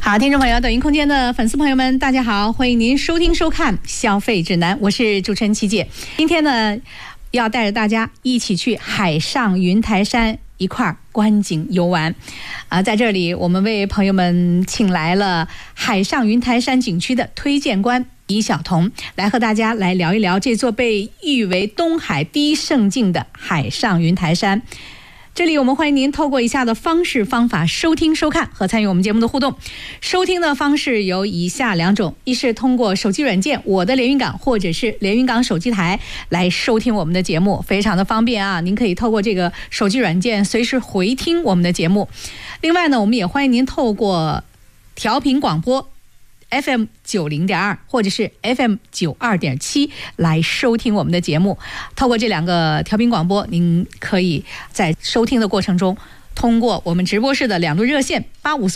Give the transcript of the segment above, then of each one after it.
好，听众朋友，抖音空间的粉丝朋友们，大家好，欢迎您收听收看《消费指南》，我是主持人琪姐。今天呢，要带着大家一起去海上云台山一块观景游玩。在这里我们为朋友们请来了海上云台山景区的推荐官尹晓彤，来和大家来聊一聊这座被誉为东海第一胜境的海上云台山。这里我们欢迎您透过以下的方式方法收听收看和参与我们节目的互动。收听的方式有以下两种，一是通过手机软件我的连云港或者是连云港手机台来收听我们的节目，非常的方便啊，您可以透过这个手机软件随时回听我们的节目。另外呢，我们也欢迎您透过调频广播FM 90.2或者是 FM 92.7来收听我们的节目。透过这两个调频广播，您可以在收听的过程中通过我们直播室的两路热线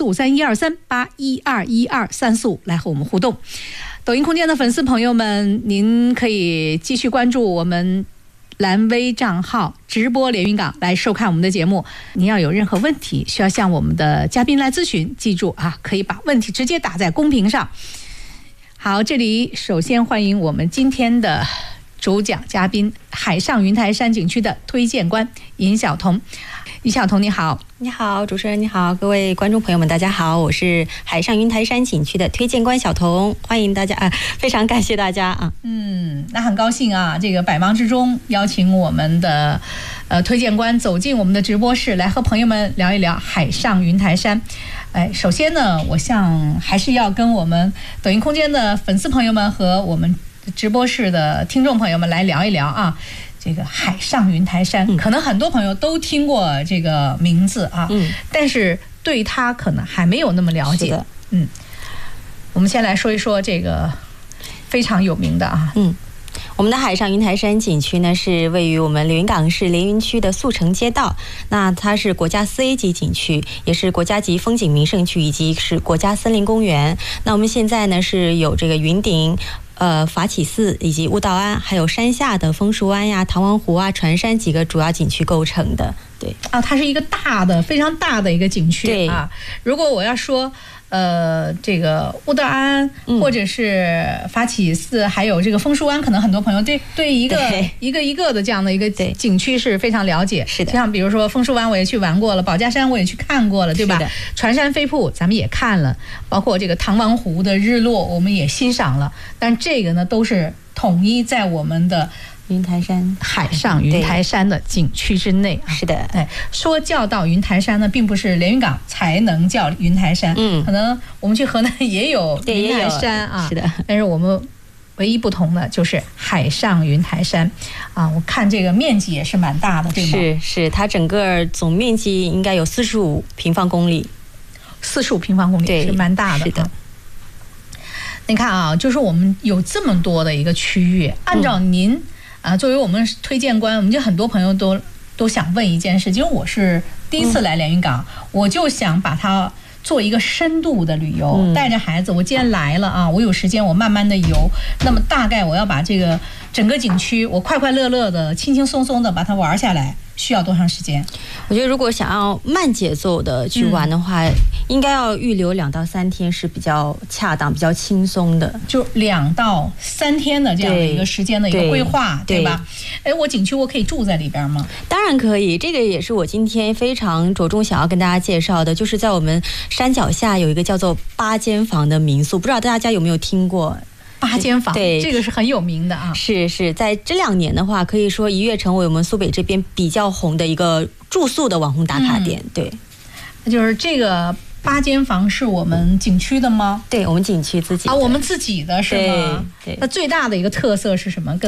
85453123、81212345来和我们互动。抖音空间的粉丝朋友们，您可以继续关注我们蓝微账号直播连云港来收看我们的节目。您要有任何问题需要向我们的嘉宾来咨询，记住啊，可以把问题直接打在公屏上。好，这里首先欢迎我们今天的主讲嘉宾，海上云台山景区的推荐官尹晓彤。尹晓彤你好。 你好，主持人你好，各位观众朋友们大家好，我是海上云台山景区的推荐官晓彤，欢迎大家啊，非常感谢大家啊。 那很高兴啊，这个百忙之中邀请我们的推荐官走进我们的直播室，来和朋友们聊一聊海上云台山。首先呢，我想还是要跟我们抖音空间的粉丝朋友们和我们直播室的听众朋友们来聊一聊啊。这个海上云台山，可能很多朋友都听过这个名字啊，但是对它可能还没有那么了解。我们先来说一说这个非常有名的啊。 我们的海上云台山景区呢，是位于我们连云港市连云区的速成街道。那它是国家4A 级景区，也是国家级风景名胜区，以及是国家森林公园。那我们现在呢是有这个云顶、法起寺以及悟道庵，还有山下的枫树湾呀、唐王湖啊、船山几个主要景区构成的。对啊，它是一个大的、非常大的一个景区啊。如果我要说这个悟道庵或者是法起寺还有这个枫树湾，可能很多朋友对一个的这样的一个景区是非常了解。是的，像比如说枫树湾我也去玩过了，宝嘉山我也去看过了，对吧？船山飞瀑咱们也看了，包括这个唐王湖的日落我们也欣赏了，但这个呢都是统一在我们的云台山海上云台山的景区之内啊。 是的， 说叫到云台山呢，并不是连云港才能叫云台山，可能我们去河南也有云台山啊。是的，但是我们唯一不同的就是海上云台山啊。我看这个面积也是蛮大的，对吗？ 是，它整个总面积应该有45平方公里 ，45平方公里是蛮大的。是的。你看啊，就是我们有这么多的一个区域，按照您作为我们推荐官，我们就很多朋友都想问一件事，因为我是第一次来连云港，我就想把它做一个深度的旅游，带着孩子，我既然来了啊，我有时间我慢慢的游，那么大概我要把这个整个景区我快快乐乐的、轻轻松松的把它玩下来，需要多长时间？ 我觉得如果想要慢节奏的去玩的话，应该要预留2到3天是比较恰当、比较轻松的， 就2到3天的这样的一个时间的一个规划，对吧？我景区我可以住在里边吗？ 当然可以，这个也是我今天非常着重想要跟大家介绍的，就是在我们山脚下有一个叫做8间房的民宿，不知道大家有没有听过 ？8间房， 对， 这个是很有名的啊。 是，在这2年的话，可以说一跃成为我们苏北这边比较红的一个住宿的网红打卡点。对， 就是这个8间房是我们景区的吗？ 对，我们景区自己的啊，我们自己的是吗？对。那最大的一个特色是什么？